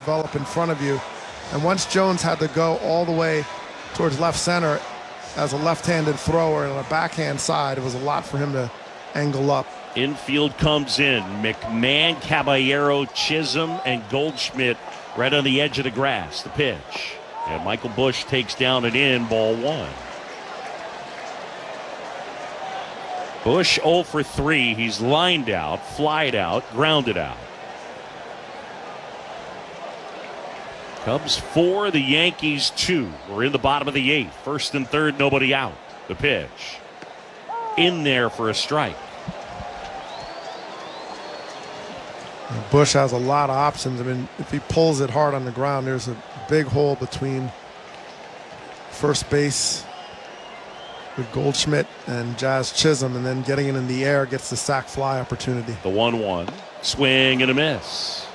develop in front of you. And once Jones had to go all the way towards left center as a left-handed thrower and on a backhand side, it was a lot for him to angle up. Infield comes in. McMahon, Caballero, Chisholm, and Goldschmidt right on the edge of the grass. The pitch. And Michael Busch takes down and in, ball one. Busch 0 for 3. He's lined out, flied out, grounded out. Cubs 4, the Yankees 2. We're in the bottom of the 8th. First and third, nobody out. The pitch. In there for a strike. Busch has a lot of options. I mean, if he pulls it hard on the ground, there's a big hole between first base with Goldschmidt and Jazz Chisholm, and then getting it in the air gets the sac fly opportunity. The 1-1. Swing and a miss.